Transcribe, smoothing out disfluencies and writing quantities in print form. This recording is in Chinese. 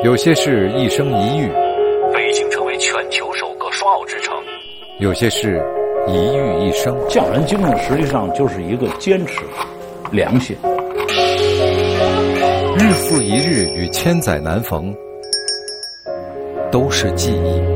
有些事一生一遇， 北京成为全球首个双奥之城； 有些事一遇一生。 匠人精神实际上就是一个坚持、良心。 日复一日与千载难逢，都是记忆。